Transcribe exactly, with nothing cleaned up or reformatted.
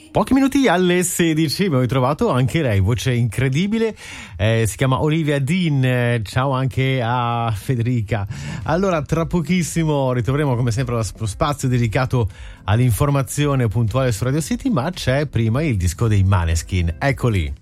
Pochi minuti alle sedici abbiamo ritrovato anche lei, voce incredibile, eh, si chiama Olivia Dean. Eh, ciao anche a Federica. Allora, tra pochissimo ritroveremo come sempre lo spazio dedicato all'informazione puntuale su Radio City, ma c'è prima il disco dei Maneskin. Eccoli.